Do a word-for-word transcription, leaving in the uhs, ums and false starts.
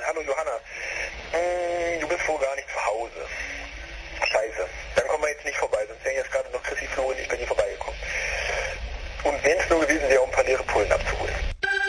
hallo Johanna, hm, du bist wohl gar nicht zu Hause. Scheiße, dann kommen wir jetzt nicht vorbei, sonst wäre jetzt gerade noch Chrissy Florin, ich bin nie vorbeigekommen. Und wenn es nur gewesen wäre, um ein paar leere Pullen abzuholen.